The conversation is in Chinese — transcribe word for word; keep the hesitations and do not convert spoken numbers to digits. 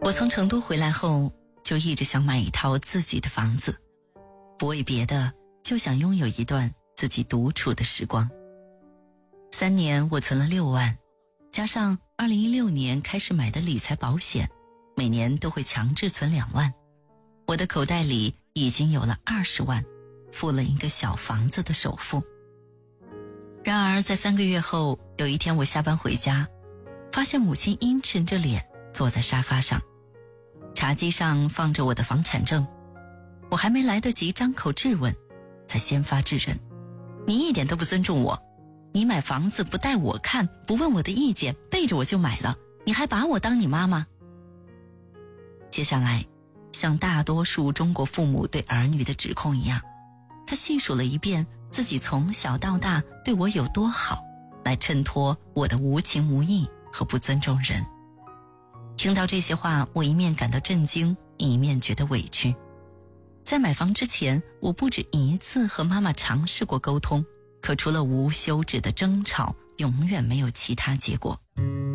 我从成都回来后，就一直想买一套自己的房子，不为别的，就想拥有一段自己独处的时光。三年我存了六万，加上二零一六年开始买的理财保险，每年都会强制存两万，我的口袋里已经有了二十万，付了一个小房子的首付。然而在三个月后，有一天我下班回家，发现母亲阴沉着脸坐在沙发上，茶几上放着我的房产证。我还没来得及张口质问，她先发制人：你一点都不尊重我，你买房子不带我看，不问我的意见，背着我就买了，你还把我当你妈妈？接下来像大多数中国父母对儿女的指控一样，她细数了一遍自己从小到大对我有多好，来衬托我的无情无义和不尊重人。听到这些话，我一面感到震惊，一面觉得委屈。在买房之前，我不止一次和妈妈尝试过沟通，可除了无休止的争吵，永远没有其他结果。